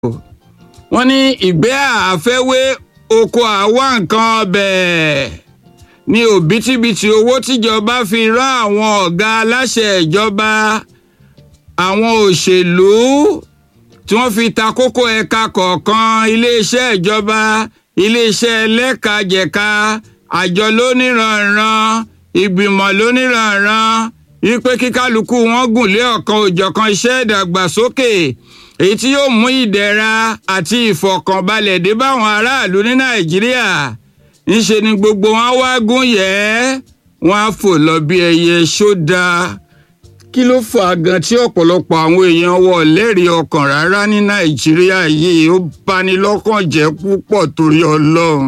wọ́n ní ìgbé àfẹ́wé oko àwa nǹkan ọbẹ̀ ní òbítíbitì owó tíjọba fi rán àwọn ọ̀gá aláṣẹ ìjọba àwọn òṣèlú tí wọ́n fi ta kókó ẹ̀ka kọ̀ọ̀kan iléeṣẹ́ ìjọba iléeṣẹ́ ẹlẹ́kajẹ̀ka àjọ lóníranran ìgbìmọ̀ lóníranran wípé kíkálukú wọn gùn lé ọ̀kan òjọ̀kan iṣẹ́ ìdàgbàsókè èyí tí yóò mú ìdẹ̀ra àti ìfọ̀kànbalẹ̀ dé báwọn aráàlú ní Nàìjíríà ńṣe ni gbogbo wọn wá gún yẹ̀ wọn á fò lọ bí ẹyẹ sódà. Kí ló fà á gan tí ọ̀pọ̀lọpọ̀ àwọn èèyàn wọ̀ lẹ́rìí ọkàn rárá ní Nàìjíríà yìí? Ó bani lọ́kàn jẹ́ púpọ̀ torí Ọlọ́run.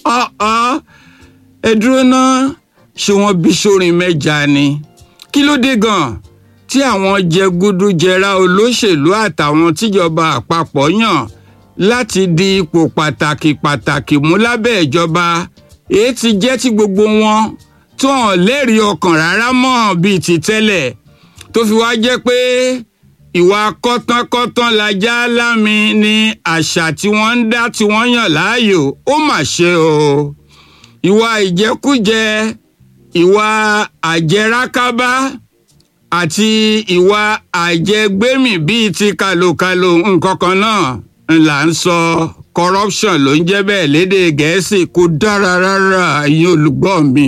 Ẹ dúró náà, ṣé wọ́n bí sórin mẹ́ja ni? Kí ló dé gan tí àwọn jẹgúdújẹrá olóṣèlú àtàwọn tíjọba àpapọ̀ yàn láti di ipò pàtàkì mú lábẹ́ ìjọba èyí ti jẹ́ tí gbogbo wọn tó hàn lẹ́rìí ọkàn rárá mọ́ bíi ti tẹ́lẹ̀ tó fi wá jẹ́ pé ìwà kọ́tánkọ́tán lajá lámi ni àṣà tí wọ́n ń dá tí wọ́n yàn láàyò. Ó mà ṣe o. Ìwà ìjẹkújẹ, ìwà àjẹrákábá àti ìwà àjẹgbẹ́mì bíi ti kàlòkàlò nǹkan kan náà là ń sọ. Corruption ló ń jẹ́ bẹ́ẹ̀ lédè Gẹ̀ẹ́sì. Kò dára rárá ẹ̀yin olùgbọ́ mi.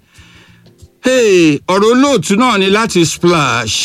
Ọ̀rọ̀ olóòtú náà ni láti Splash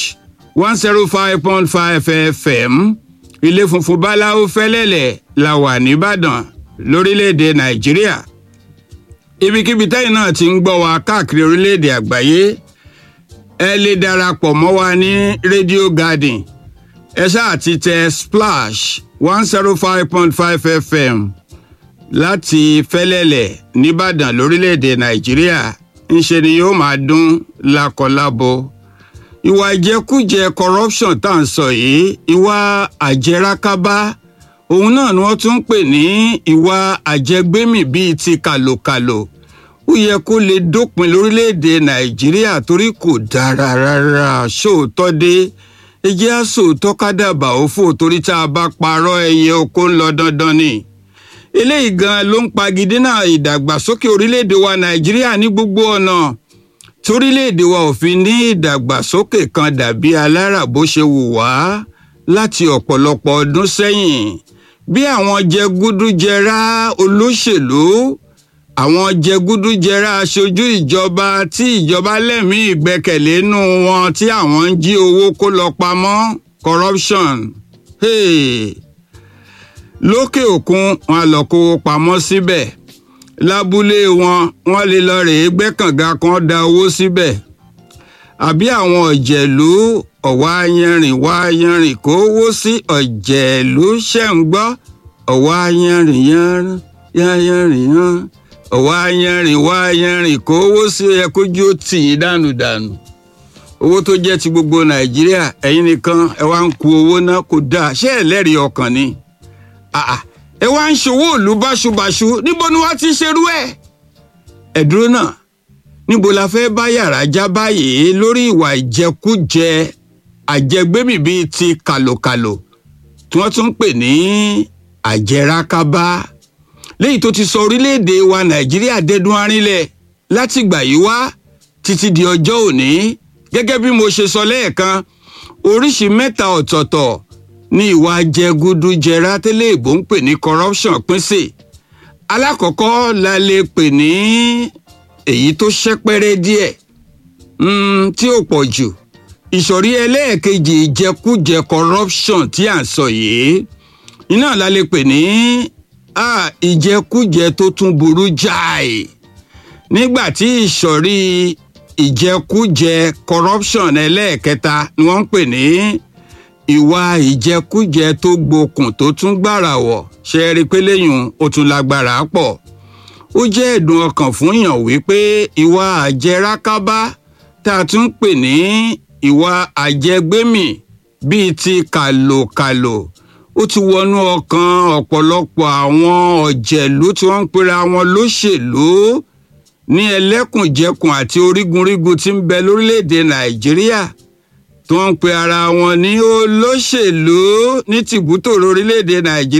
105.5 FM ilé funfun báláwo fẹ́lẹ́lẹ̀ la wà nìbàdàn lórílẹ̀‐èdè Nàìjíríà. Ibikíbi tẹ́yin náà ti ń gbọ́ wa káàkiri orílẹ̀‐èdè àgbáyé ẹ lè darapọ̀ mọ́ wa ní Radio Garden. Ẹ ṣáà ti tẹ Splash 105.5 FM láti fẹ́lẹ́lẹ̀ nìbàdàn lórílẹ̀‐èdè Nàìjíríà. Ńṣe ni yóò máa dún lákọlábo. Ìwà ìjẹkújẹ corruption tá à ń sọ yìí, ìwà àjẹrákábá, òun náà ni wọ́n tún ń pè ní ìwà àjẹgbẹ́mì bíi ti kàlòkàlò. Ó yẹ kó lè dópin lórílẹ̀‐èdè Nàìjíríà torí kò dára rárá. Ṣòótọ́ dé ẹ jẹ́ á sòótọ́ ká dàbà òfò torí tá a bá parọ́ ẹyẹ oko ń lọ dandan ni. Eléyìí gan ló ń pagidínà ìdàgbàsókè orílẹ̀-èdè wa Nàìjíríà ní gbogbo ọ̀nà torílẹ̀-èdè wa ò fi ní ìdàgbàsókè kan dàbí alára bó ṣe wù wá láti ọ̀pọ̀lọpọ̀ ọdún sẹ́yìn. Bí àwọn jẹgúdújẹrá olóṣèlú, àwọn jẹgúdújẹrá aṣojú ìjọba tí ìjọba lẹ́mìí ìgbẹ́kẹ̀lé nú wọn tí àwọn ń jí owó kó lọ pamọ́, corruption. Lókè òkun wọn lọ kó pamọ́ síbẹ̀, lábúlé wọn lè lọ rèé gbẹ́kànga kan da owó síbẹ̀. Àbí àwọn ọ̀jẹ̀lú ọ̀wá yanrìn kó owó sí ọ̀jẹ̀lú ṣẹ̀ ń gbọ́ ọ̀wá yanrìn ọ̀wá yanrìn kó owó sí ẹkójú tì í dànù. Owó tó jẹ́ ti gbogbo Nàìjíríà ẹ̀yin nìkan ẹ wá ń ku owó náà kò dáa. Ṣé ẹ lẹ́rìí ọkàn ni? Ẹ wá ń ṣòwò ìlú báṣubàṣu, níbo ni wọ́n ti ṣerú ẹ̀? Ẹ dúró náà, níbo la fẹ́ bá yàrá já báyìí lórí ìwà ìjẹkújẹ àjẹgbẹ́mì bíi ti kàlòkàlò tí wọ́n tún ń pè ní àjẹrákábá, léyìí tó ti sọ orílẹ̀-èdè wa Nàìjíríà dẹ́dún arinlẹ̀ látìgbà yìí wá títí di ọjọ́ òní. Gẹ́gẹ́ bí mo ṣe sọ lẹ́ẹ̀kan, oríṣi mẹ́ta ọ̀tọ̀ọ̀tọ̀ ní ìwà jẹgúdújẹrá tẹ́lẹ̀ ìbò ń pè ní corruption pín sí. Alákọ̀ọ́kọ́ la lè pè ní èyí tó ṣẹ́pẹ́rẹ́ díẹ̀ tí ò pọ̀ jù. Ìsọ̀rí ẹlẹ́ẹ̀kejì ìjẹkújẹ corruption tí à ń sọ yìí, iná la lè pè ní ìjẹkújẹ tó tún burú jáì. Nígbà tí ìsọ̀rí ìjẹkújẹ corruption ẹlẹ́ẹ̀kẹta ni wọ́n ń pè ní ìwà ìjẹkújẹ tó gbókùn tó tún gbàrà wọ̀. Ṣe rí pé lẹ́yìn ó tún lágbára pọ̀. Ó jẹ́ ẹ̀dùn ọkàn fún yàn wípé ìwà àjẹrákábá tá a tún pè ní ìwà àjẹgbẹ́mì bíi ti kàlòkàlò ó ti wọnú ọkàn ọ̀pọ̀lọpọ̀ àwọn ọ̀jẹ̀lú tí wọ́n ń pera wọn lóṣèlú ní ẹlẹ́kùnjẹkùn àti orígunrígun tí ń bẹ lórílẹ̀‐èdè Nàìjíríà tó ń pe ara wọn ní olóṣèlú ní tìbútòrò orílẹ̀-èdè Nàìjíríà